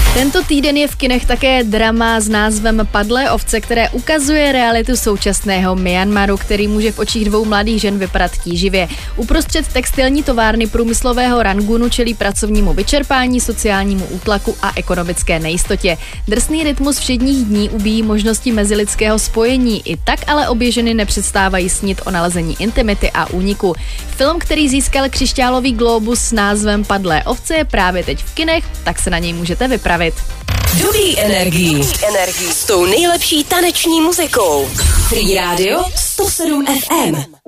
Tento týden je v kinech také drama s názvem Padlé ovce, které ukazuje realitu současného Myanmaru, který může v očích dvou mladých žen vypadat tíživě. Uprostřed textilní továrny průmyslového Rangunu čelí pracovnímu vyčerpání, sociálnímu útlaku a ekonomické nejistotě. Drsný rytmus všedních dní ubíjí možnosti mezilidského spojení. I tak ale obě ženy nepřestávají snít o nalezení intimity a úniku. Film, který získal křišťálový glóbus s názvem Padlé ovce, je právě teď v kinech, tak se na něj můžete vypravit. Dubí energii s tou nejlepší taneční muzikou. Free Radio 107 FM.